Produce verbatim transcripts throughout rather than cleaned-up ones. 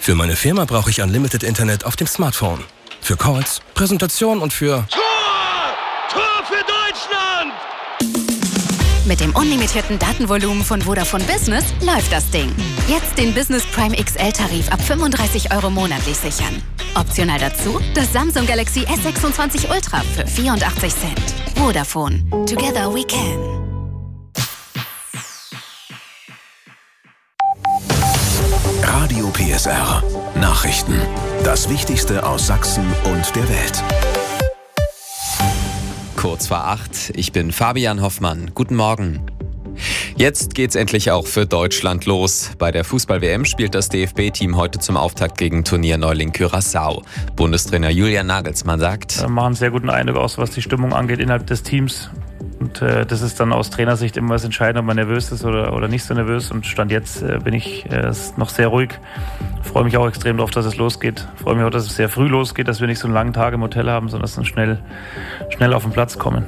Für meine Firma brauche ich Unlimited Internet auf dem Smartphone. Für Calls, Präsentation und für... Tor! Tor für Deutschland! Mit dem unlimitierten Datenvolumen von Vodafone Business läuft das Ding. Jetzt den Business Prime X L-Tarif ab fünfunddreißig Euro monatlich sichern. Optional dazu das Samsung Galaxy S sechsundzwanzig Ultra für vierundachtzig Cent. Vodafone. Together we can. Radio P S R. Nachrichten. Das Wichtigste aus Sachsen und der Welt. Kurz vor acht, ich bin Fabian Hoffmann. Guten Morgen. Jetzt geht's endlich auch für Deutschland los. Bei der Fußball-W M spielt das D F B-Team heute zum Auftakt gegen Turnierneuling Curaçao. Bundestrainer Julian Nagelsmann sagt: Wir machen einen sehr guten Eindruck aus, was die Stimmung angeht innerhalb des Teams. Und äh, das ist dann aus Trainersicht immer was entscheidend, ob man nervös ist oder, oder nicht so nervös. Und Stand jetzt äh, bin ich äh, noch sehr ruhig. Freue mich auch extrem darauf, dass es losgeht. Freue mich auch, dass es sehr früh losgeht, dass wir nicht so einen langen Tag im Hotel haben, sondern dass wir schnell, schnell auf den Platz kommen.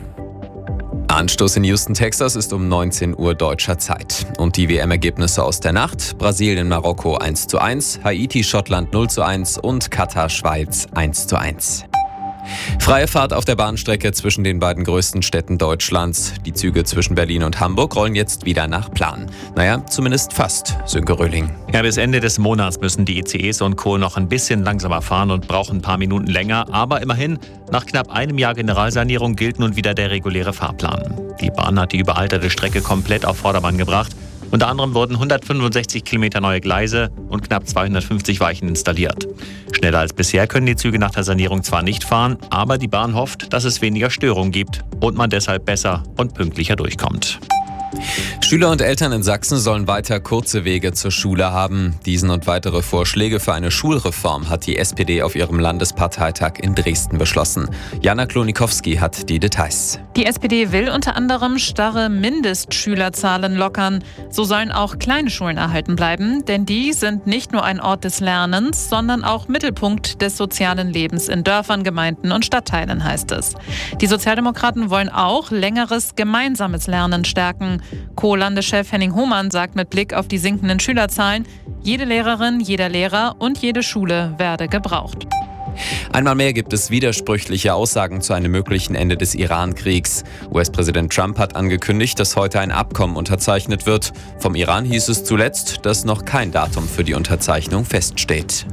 Anstoß in Houston, Texas ist um neunzehn Uhr deutscher Zeit. Und die W M-Ergebnisse aus der Nacht: Brasilien, Marokko eins zu eins, Haiti, Schottland null zu eins und Katar, Schweiz eins zu eins. Freie Fahrt auf der Bahnstrecke zwischen den beiden größten Städten Deutschlands. Die Züge zwischen Berlin und Hamburg rollen jetzt wieder nach Plan. Naja, zumindest fast, Sönke Röhling. Ja, bis Ende des Monats müssen die I C Es und Co. noch ein bisschen langsamer fahren und brauchen ein paar Minuten länger. Aber immerhin, nach knapp einem Jahr Generalsanierung gilt nun wieder der reguläre Fahrplan. Die Bahn hat die überalterte Strecke komplett auf Vordermann gebracht. Unter anderem wurden hundertfünfundsechzig Kilometer neue Gleise und knapp zweihundertfünfzig Weichen installiert. Schneller als bisher können die Züge nach der Sanierung zwar nicht fahren, aber die Bahn hofft, dass es weniger Störungen gibt und man deshalb besser und pünktlicher durchkommt. Schüler und Eltern in Sachsen sollen weiter kurze Wege zur Schule haben. Diesen und weitere Vorschläge für eine Schulreform hat die S P D auf ihrem Landesparteitag in Dresden beschlossen. Jana Klonikowski hat die Details. Die S P D will unter anderem starre Mindestschülerzahlen lockern. So sollen auch kleine Schulen erhalten bleiben, denn die sind nicht nur ein Ort des Lernens, sondern auch Mittelpunkt des sozialen Lebens in Dörfern, Gemeinden und Stadtteilen, heißt es. Die Sozialdemokraten wollen auch längeres gemeinsames Lernen stärken. Co-Landeschef Henning Hohmann sagt mit Blick auf die sinkenden Schülerzahlen: Jede Lehrerin, jeder Lehrer und jede Schule werde gebraucht. Einmal mehr gibt es widersprüchliche Aussagen zu einem möglichen Ende des Iran-Kriegs. U S-Präsident Trump hat angekündigt, dass heute ein Abkommen unterzeichnet wird. Vom Iran hieß es zuletzt, dass noch kein Datum für die Unterzeichnung feststeht.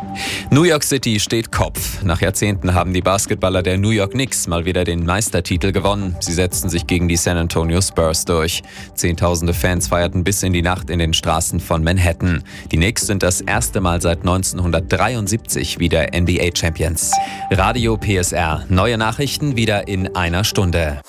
New York City steht Kopf. Nach Jahrzehnten haben die Basketballer der New York Knicks mal wieder den Meistertitel gewonnen. Sie setzten sich gegen die San Antonio Spurs durch. Zehntausende Fans feierten bis in die Nacht in den Straßen von Manhattan. Die Knicks sind das erste Mal seit neunzehnhundertdreiundsiebzig wieder N B A-Champions. Radio P S R. Neue Nachrichten wieder in einer Stunde.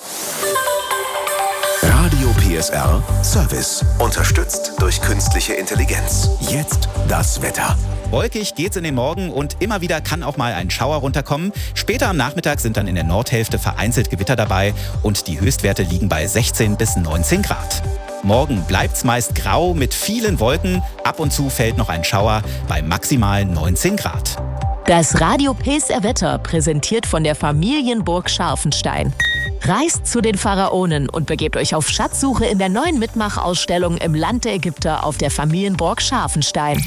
Radio P S R Service. Unterstützt durch künstliche Intelligenz. Jetzt das Wetter. Wolkig geht's in den Morgen und immer wieder kann auch mal ein Schauer runterkommen. Später am Nachmittag sind dann in der Nordhälfte vereinzelt Gewitter dabei und die Höchstwerte liegen bei sechzehn bis neunzehn Grad. Morgen bleibt's meist grau mit vielen Wolken. Ab und zu fällt noch ein Schauer bei maximal neunzehn Grad. Das Radio P S R Wetter präsentiert von der Familienburg Scharfenstein. Reist zu den Pharaonen und begebt euch auf Schatzsuche in der neuen Mitmachausstellung im Land der Ägypter auf der Familienburg Scharfenstein.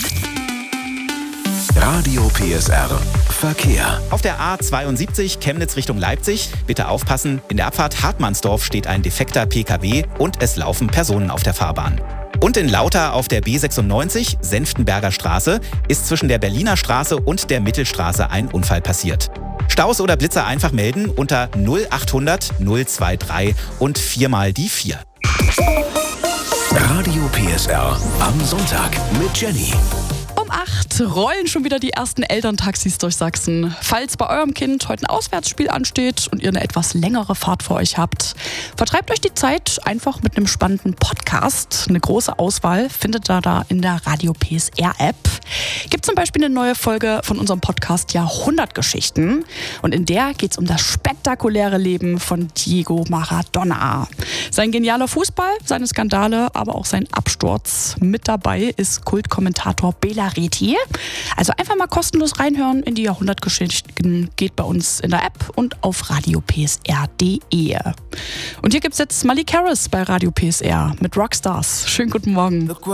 Radio P S R Verkehr. Auf der A zweiundsiebzig Chemnitz Richtung Leipzig. Bitte aufpassen, in der Abfahrt Hartmannsdorf steht ein defekter P K W und es laufen Personen auf der Fahrbahn. Und in Lauter auf der B sechsundneunzig, Senftenberger Straße, ist zwischen der Berliner Straße und der Mittelstraße ein Unfall passiert. Staus oder Blitzer einfach melden unter null achthundert null dreiundzwanzig und viermal die vier. Radio P S R am Sonntag mit Jenny. Um acht rollen schon wieder die ersten Elterntaxis durch Sachsen. Falls bei eurem Kind heute ein Auswärtsspiel ansteht und ihr eine etwas längere Fahrt vor euch habt, vertreibt euch die Zeit einfach mit einem spannenden Podcast. Eine große Auswahl findet ihr da in der Radio P S R App. Gibt zum Beispiel eine neue Folge von unserem Podcast Jahrhundertgeschichten. Und in der geht es um das spektakuläre Leben von Diego Maradona. Sein genialer Fußball, seine Skandale, aber auch sein Absturz. Mit dabei ist Kultkommentator Bela Reti. Also einfach mal kostenlos reinhören in die Jahrhundertgeschichten. Geht bei uns in der App und auf radio p s r punkt d e. Und hier gibt es jetzt Malik Harris bei Radio P S R mit Rockstars. Schönen guten Morgen.